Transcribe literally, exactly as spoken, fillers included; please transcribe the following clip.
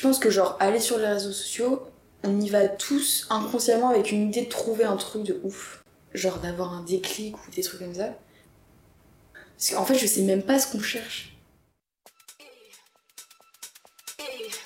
pense que genre aller sur les réseaux sociaux, on y va tous inconsciemment avec une idée de trouver un truc de ouf. Genre d'avoir un déclic ou des trucs comme ça. Parce qu'en fait je sais même pas ce qu'on cherche.